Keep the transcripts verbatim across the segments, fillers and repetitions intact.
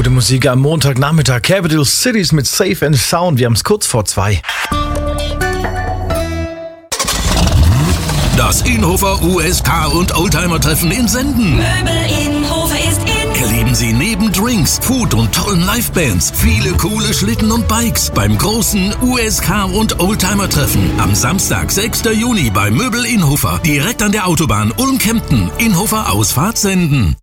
Gute Musik am Montagnachmittag. Capital Cities mit Safe and Sound. Wir haben es kurz vor zwei. Das Inhofer U S K und Oldtimer-Treffen in Senden. Möbel Inhofer ist in. Erleben Sie neben Drinks, Food und tollen Livebands viele coole Schlitten und Bikes beim großen U S K und Oldtimer-Treffen am Samstag, sechster Juni bei Möbel Inhofer. Direkt an der Autobahn Ulm-Kempten. Inhofer Ausfahrt Senden.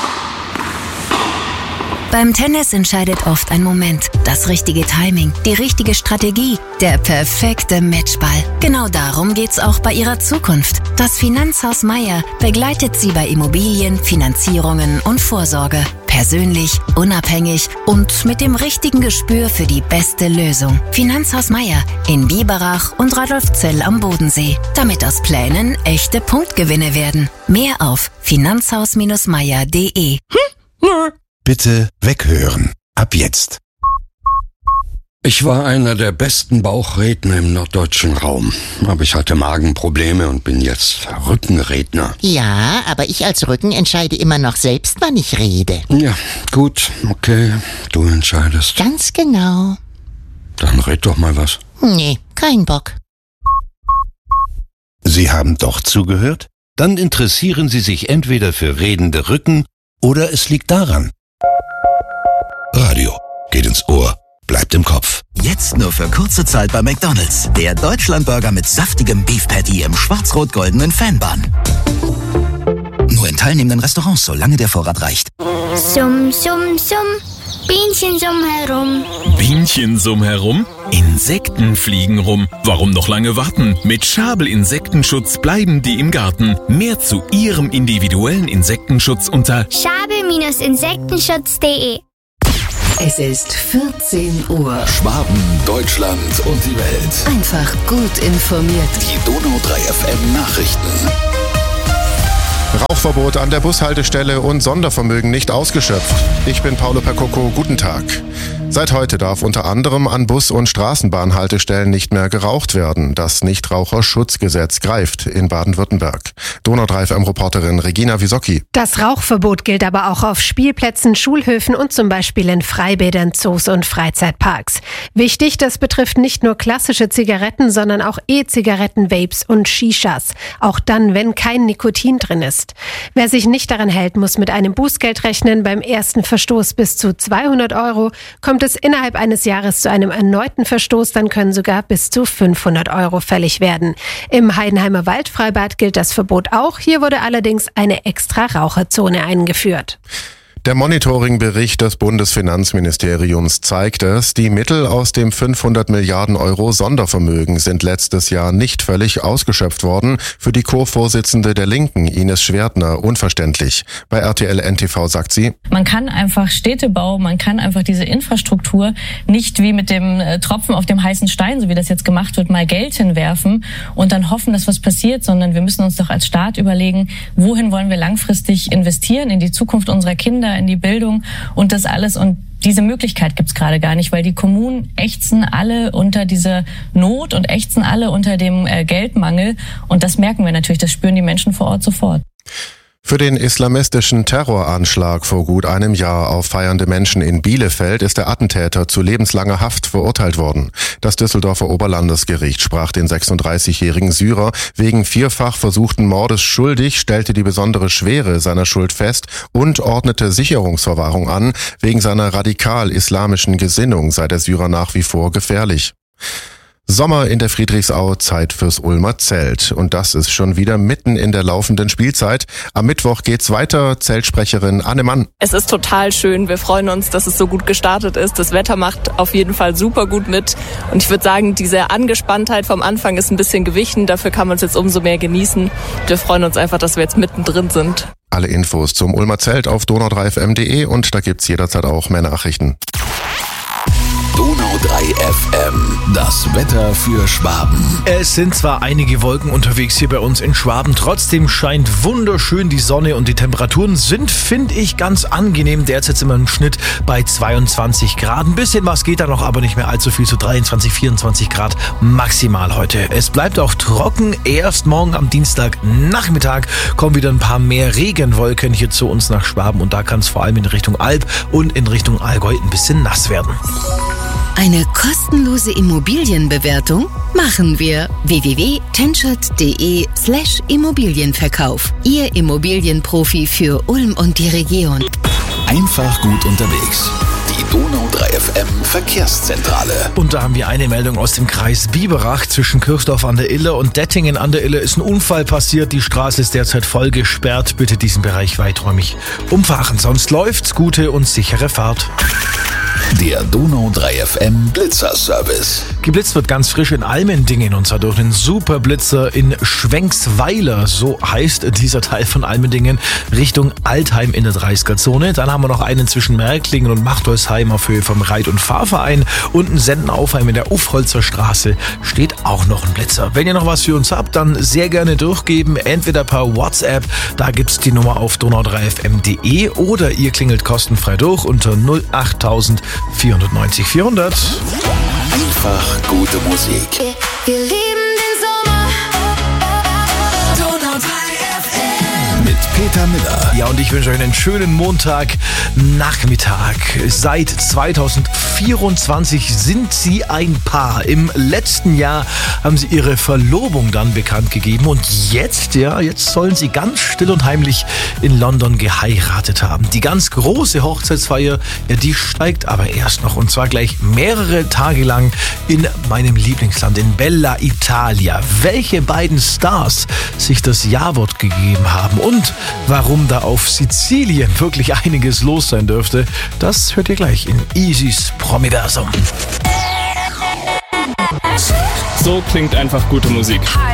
Beim Tennis entscheidet oft ein Moment, das richtige Timing, die richtige Strategie, der perfekte Matchball. Genau darum geht's auch bei Ihrer Zukunft. Das Finanzhaus Meier begleitet Sie bei Immobilien, Finanzierungen und Vorsorge. Persönlich, unabhängig und mit dem richtigen Gespür für die beste Lösung. Finanzhaus Meier in Biberach und Radolfzell am Bodensee. Damit aus Plänen echte Punktgewinne werden. Mehr auf finanzhaus Meier punkt de. Hm? Bitte weghören. Ab jetzt. Ich war einer der besten Bauchredner im norddeutschen Raum. Aber ich hatte Magenprobleme und bin jetzt Rückenredner. Ja, aber ich als Rücken entscheide immer noch selbst, wann ich rede. Ja, gut, okay, du entscheidest. Ganz genau. Dann red doch mal was. Nee, kein Bock. Sie haben doch zugehört? Dann interessieren Sie sich entweder für redende Rücken oder es liegt daran. Radio geht ins Ohr, bleibt im Kopf. Jetzt nur für kurze Zeit bei McDonald's. Der Deutschlandburger mit saftigem Beef Patty im schwarz-rot-goldenen Fanbun. Nur in teilnehmenden Restaurants, solange der Vorrat reicht. Summ, summ, summ, Bienchen summ herum. Bienchen summ herum? Insekten fliegen rum. Warum noch lange warten? Mit Schabel Insektenschutz bleiben die im Garten. Mehr zu Ihrem individuellen Insektenschutz unter schabel Insektenschutz punkt de. Es ist vierzehn Uhr. Schwaben, Deutschland und die Welt. Einfach gut informiert. Die Donau drei F M Nachrichten. Rauchverbot an der Bushaltestelle und Sondervermögen nicht ausgeschöpft. Ich bin Paolo Percocco, guten Tag. Seit heute darf unter anderem an Bus- und Straßenbahnhaltestellen nicht mehr geraucht werden. Das Nichtraucherschutzgesetz greift in Baden-Württemberg. Donau drei F M-Reporterin Regina Wisocki. Das Rauchverbot gilt aber auch auf Spielplätzen, Schulhöfen und zum Beispiel in Freibädern, Zoos und Freizeitparks. Wichtig, das betrifft nicht nur klassische Zigaretten, sondern auch E-Zigaretten, Vapes und Shishas. Auch dann, wenn kein Nikotin drin ist. Wer sich nicht daran hält, muss mit einem Bußgeld rechnen. Beim ersten Verstoß bis zu zweihundert Euro. Kommt es innerhalb eines Jahres zu einem erneuten Verstoß, dann können sogar bis zu fünfhundert Euro fällig werden. Im Heidenheimer Waldfreibad gilt das Verbot auch. Hier wurde allerdings eine extra Raucherzone eingeführt. Der Monitoringbericht des Bundesfinanzministeriums zeigt es, die Mittel aus dem fünfhundert Milliarden Euro Sondervermögen sind letztes Jahr nicht völlig ausgeschöpft worden. Für die Co-Vorsitzende der Linken, Ines Schwertner, unverständlich. Bei R T L N T V sagt sie: Man kann einfach Städtebau, man kann einfach diese Infrastruktur nicht wie mit dem Tropfen auf dem heißen Stein, so wie das jetzt gemacht wird, mal Geld hinwerfen und dann hoffen, dass was passiert, sondern wir müssen uns doch als Staat überlegen, wohin wollen wir langfristig investieren, in die Zukunft unserer Kinder, in die Bildung und das alles. Und diese Möglichkeit gibt's gerade gar nicht, weil die Kommunen ächzen alle unter dieser Not und ächzen alle unter dem äh, Geldmangel. Und das merken wir natürlich, das spüren die Menschen vor Ort sofort. Für den islamistischen Terroranschlag vor gut einem Jahr auf feiernde Menschen in Bielefeld ist der Attentäter zu lebenslanger Haft verurteilt worden. Das Düsseldorfer Oberlandesgericht sprach den sechsunddreißigjährigen Syrer wegen vierfach versuchten Mordes schuldig, stellte die besondere Schwere seiner Schuld fest und ordnete Sicherungsverwahrung an. Wegen seiner radikal-islamischen Gesinnung sei der Syrer nach wie vor gefährlich. Sommer in der Friedrichsau, Zeit fürs Ulmer Zelt. Und das ist schon wieder mitten in der laufenden Spielzeit. Am Mittwoch geht's weiter. Zeltsprecherin Anne Mann. Es ist total schön. Wir freuen uns, dass es so gut gestartet ist. Das Wetter macht auf jeden Fall super gut mit. Und ich würde sagen, diese Angespanntheit vom Anfang ist ein bisschen gewichen. Dafür kann man es jetzt umso mehr genießen. Wir freuen uns einfach, dass wir jetzt mittendrin sind. Alle Infos zum Ulmer Zelt auf donau drei f m punkt de und da gibt's jederzeit auch mehr Nachrichten. Donau drei F M. Das Wetter für Schwaben. Es sind zwar einige Wolken unterwegs hier bei uns in Schwaben, trotzdem scheint wunderschön die Sonne und die Temperaturen sind, finde ich, ganz angenehm. Derzeit sind wir im Schnitt bei zweiundzwanzig Grad. Ein bisschen was geht da noch, aber nicht mehr allzu viel, so dreiundzwanzig, vierundzwanzig Grad maximal heute. Es bleibt auch trocken. Erst morgen am Dienstagnachmittag kommen wieder ein paar mehr Regenwolken hier zu uns nach Schwaben und da kann es vor allem in Richtung Alb und in Richtung Allgäu ein bisschen nass werden. Eine kostenlose Immobilienbewertung machen wir. w w w punkt tenschert punkt de slash Immobilienverkauf. Ihr Immobilienprofi für Ulm und die Region. Einfach gut unterwegs. Die Donau drei F M Verkehrszentrale. Und da haben wir eine Meldung aus dem Kreis Biberach. Zwischen Kirchdorf an der Ille und Dettingen an der Ille ist ein Unfall passiert. Die Straße ist derzeit voll gesperrt. Bitte diesen Bereich weiträumig umfahren. Sonst läuft's. Gute und sichere Fahrt. Der Donau drei F M Blitzerservice. Geblitzt wird ganz frisch in Almendingen und zwar durch einen Superblitzer in Schwenksweiler, so heißt dieser Teil von Almendingen, Richtung Altheim in der dreißiger-Zone. Dann haben wir noch einen zwischen Märklingen und Machtolsheim auf Höhe vom Reit- und Fahrverein und einen Sendenaufheim in der Ufholzer Straße steht auch noch ein Blitzer. Wenn ihr noch was für uns habt, dann sehr gerne durchgeben, entweder per WhatsApp, da gibt's die Nummer auf donau drei f m punkt de oder ihr klingelt kostenfrei durch unter null achttausend vierhundertneunzig vierhundert. Einfach gute Musik. Wir lieben den Sommer. Donau drei F M. Mit Peter Miller. Ja, und ich wünsche euch einen schönen Montagnachmittag. Seit zweitausendvierundzwanzig sind sie ein Paar. Im letzten Jahr haben sie ihre Verlobung dann bekannt gegeben und jetzt, ja, jetzt sollen sie ganz still und heimlich in London geheiratet haben. Die ganz große Hochzeitsfeier, ja, die steigt aber erst noch und zwar gleich mehrere Tage lang in meinem Lieblingsland, in Bella Italia. Welche beiden Stars sich das Ja-Wort gegeben haben und warum da auf Sizilien wirklich einiges los sein dürfte, das hört ihr gleich in Easys Promiversum. So klingt einfach gute Musik. Hi.